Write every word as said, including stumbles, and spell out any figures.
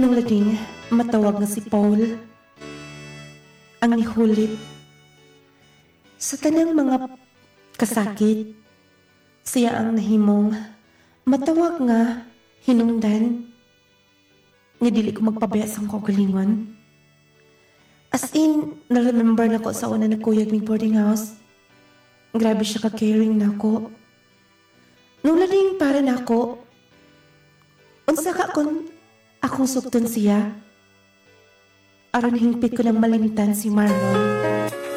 Nganong lading matawag nga si Paul ang nihulit sa tanang mga kasakit. Siya ang nahimong matawag nga hinungdan nga dili ko magpabaya sa kaugalingon. As in, na-remember na ko sa una nagkuyag ng boarding house. Grabe siya ka-caring na ako. Nung lading para na ako, unsa ka kung akong sukton siya, aron hingpit ko ng malimitan si Marlon.